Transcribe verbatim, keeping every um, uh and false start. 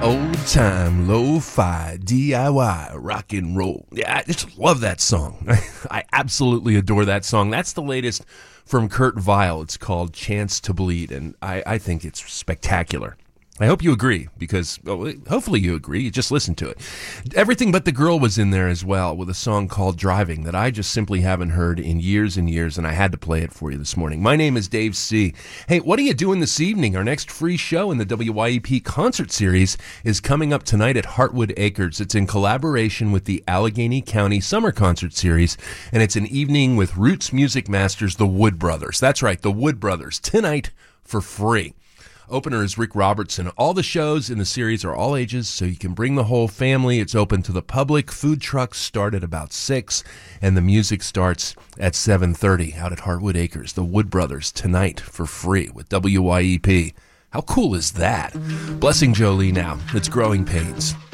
Old time, lo-fi, D I Y, rock and roll. Yeah, I just love that song. I absolutely adore that song. That's the latest from Kurt Vile. It's called Chance to Bleed, and I, I think it's spectacular. I hope you agree, because well, hopefully you agree. You just listen to it. Everything But the Girl was in there as well, with a song called Driving that I just simply haven't heard in years and years, and I had to play it for you this morning. My name is Dave C. Hey, what are you doing this evening? Our next free show in the W Y E P concert series is coming up tonight at Heartwood Acres. It's in collaboration with the Allegheny County Summer Concert Series, and it's an evening with Roots music masters, the Wood Brothers. That's right, the Wood Brothers, tonight for free. Opener is Rick Robertson. All the shows in the series are all ages, so you can bring the whole family. It's open to the public. Food trucks start at about six, and the music starts at seven thirty out at Heartwood Acres. The Wood Brothers tonight for free with W Y E P. How cool is that? Blessing Jolie now. It's Growing Pains.